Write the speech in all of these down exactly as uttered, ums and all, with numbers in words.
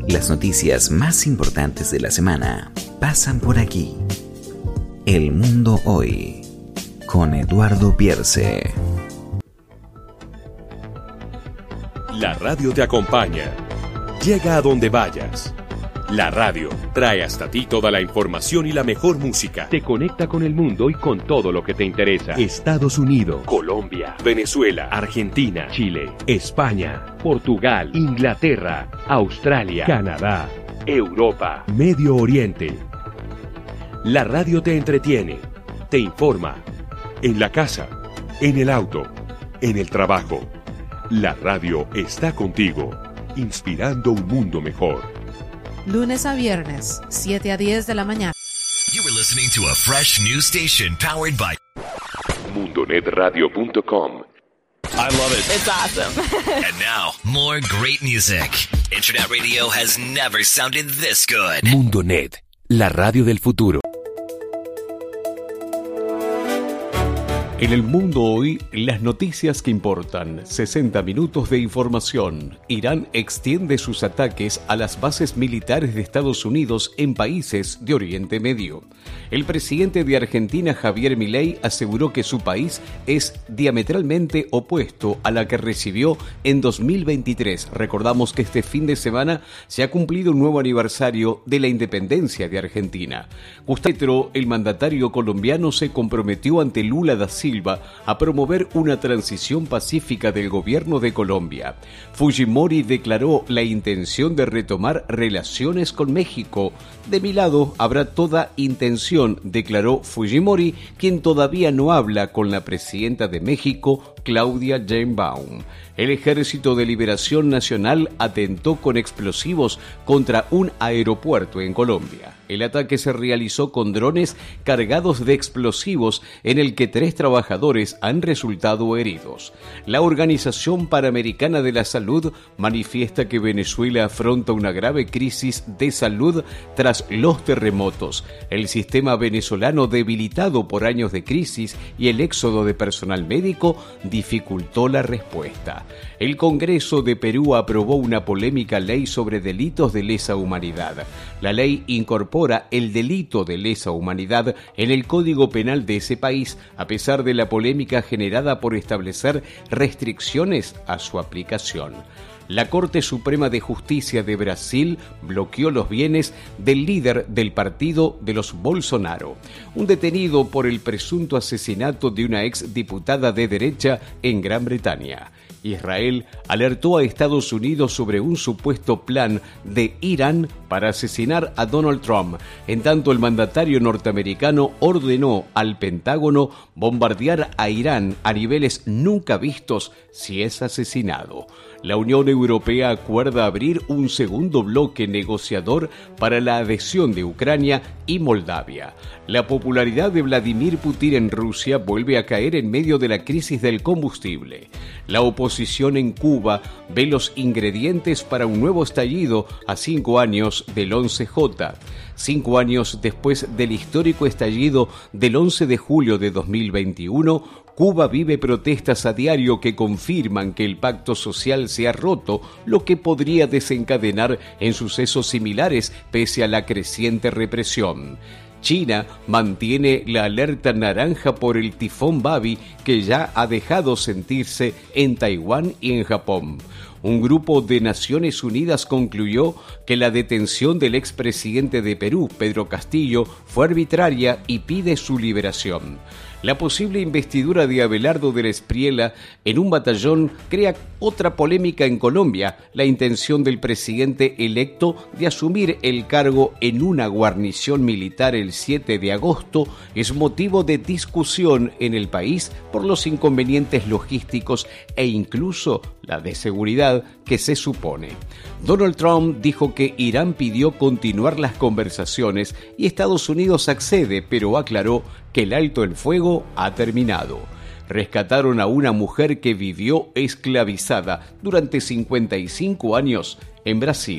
Las noticias más importantes de la semana pasan por aquí. El Mundo Hoy, con Eduardo Pierce. La radio te acompaña. Llega a donde vayas. La radio trae hasta ti toda la información y la mejor música. Te conecta con el mundo y con todo lo que te interesa. Estados Unidos, Colombia, Venezuela, Argentina, Chile, España, Portugal, Inglaterra, Australia, Canadá, Europa, Medio Oriente. La radio te entretiene, te informa. En la casa, en el auto, en el trabajo. La radio está contigo, inspirando un mundo mejor. Lunes a viernes, siete a diez de la mañana. You were listening to a fresh new station powered by mundo net radio punto com. I love it. It's awesome. And now, more great music. Internet radio has never sounded this good. MundoNet, la radio del futuro. En el mundo hoy, las noticias que importan. sesenta minutos de información. Irán extiende sus ataques a las bases militares de Estados Unidos en países de Oriente Medio. El presidente de Argentina, Javier Milei, aseguró que su país es diametralmente opuesto a la que recibió en dos mil veintitrés. Recordamos que este fin de semana se ha cumplido un nuevo aniversario de la independencia de Argentina. Gustavo Petro, el mandatario colombiano, se comprometió ante Lula da Silva a promover una transición pacífica del gobierno de Colombia. Fujimori declaró la intención de retomar relaciones con México. De mi lado habrá toda intención, declaró Fujimori, quien todavía no habla con la presidenta de México, Claudia Sheinbaum. El Ejército de Liberación Nacional atentó con explosivos contra un aeropuerto en Colombia. El ataque se realizó con drones cargados de explosivos en el que tres trabajadores han resultado heridos. La Organización Panamericana de la Salud manifiesta que Venezuela afronta una grave crisis de salud tras los terremotos. El sistema venezolano, debilitado por años de crisis y el éxodo de personal médico, dificultó la respuesta. El Congreso de Perú aprobó una polémica ley sobre delitos de lesa humanidad. La ley incorpora el delito de lesa humanidad en el Código Penal de ese país, a pesar de la polémica generada por establecer restricciones a su aplicación. La Corte Suprema de Justicia de Brasil bloqueó los bienes del líder del partido de los Bolsonaro, un detenido por el presunto asesinato de una ex diputada de derecha en Gran Bretaña. Israel alertó a Estados Unidos sobre un supuesto plan de Irán para asesinar a Donald Trump. En tanto, el mandatario norteamericano ordenó al Pentágono bombardear a Irán a niveles nunca vistos si es asesinado. La Unión Europea acuerda abrir un segundo bloque negociador para la adhesión de Ucrania y Moldavia. La popularidad de Vladimir Putin en Rusia vuelve a caer en medio de la crisis del combustible. La oposición en Cuba ve los ingredientes para un nuevo estallido a cinco años del once J. Cinco años después del histórico estallido del once de julio de dos mil veintiuno, Cuba vive protestas a diario que confirman que el pacto social se ha roto, lo que podría desencadenar en sucesos similares pese a la creciente represión. China mantiene la alerta naranja por el tifón Babi, que ya ha dejado sentirse en Taiwán y en Japón. Un grupo de Naciones Unidas concluyó que la detención del expresidente de Perú, Pedro Castillo, fue arbitraria y pide su liberación. La posible investidura de Abelardo de la Espriella en un batallón crea otra polémica en Colombia. La intención del presidente electo de asumir el cargo en una guarnición militar el siete de agosto es motivo de discusión en el país por los inconvenientes logísticos e incluso la de seguridad que se supone. Donald Trump dijo que Irán pidió continuar las conversaciones y Estados Unidos accede, pero aclaró que el alto el fuego ha terminado. Rescataron a una mujer que vivió esclavizada durante cincuenta y cinco años en Brasil.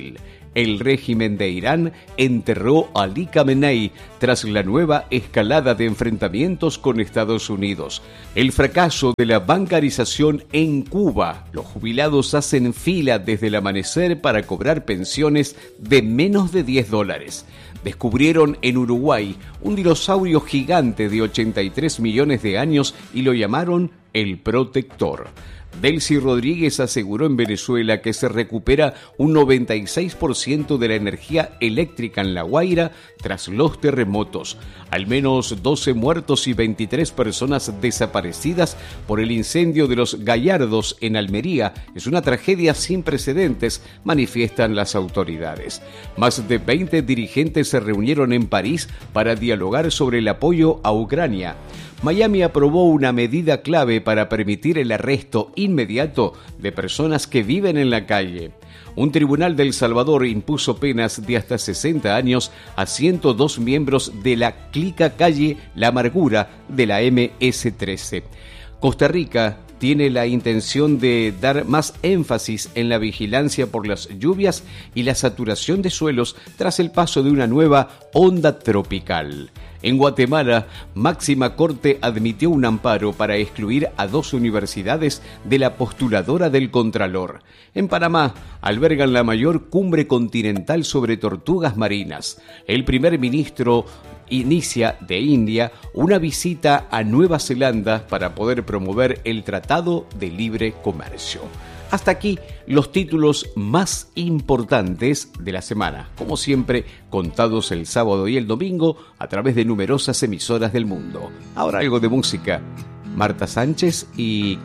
El régimen de Irán enterró a Ali Khamenei tras la nueva escalada de enfrentamientos con Estados Unidos. El fracaso de la bancarización en Cuba. Los jubilados hacen fila desde el amanecer para cobrar pensiones de menos de diez dólares. Descubrieron en Uruguay un dinosaurio gigante de ochenta y tres millones de años y lo llamaron el Protector. Delcy Rodríguez aseguró en Venezuela que se recupera un noventa y seis por ciento de la energía eléctrica en La Guaira tras los terremotos. Al menos doce muertos y veintitrés personas desaparecidas por el incendio de los Gallardos en Almería. Es una tragedia sin precedentes, manifiestan las autoridades. Más de veinte dirigentes se reunieron en París para dialogar sobre el apoyo a Ucrania. Miami aprobó una medida clave para permitir el arresto inmediato de personas que viven en la calle. Un tribunal de El Salvador impuso penas de hasta sesenta años a ciento dos miembros de la clica calle La Amargura de la eme ese trece. Costa Rica tiene la intención de dar más énfasis en la vigilancia por las lluvias y la saturación de suelos tras el paso de una nueva onda tropical. En Guatemala, Máxima Corte admitió un amparo para excluir a dos universidades de la postuladora del Contralor. En Panamá, albergan la mayor cumbre continental sobre tortugas marinas. El primer ministro inicia de India una visita a Nueva Zelanda para poder promover el Tratado de Libre Comercio. Hasta aquí los títulos más importantes de la semana, como siempre contados el sábado y el domingo a través de numerosas emisoras del mundo. Ahora algo de música. Marta Sánchez y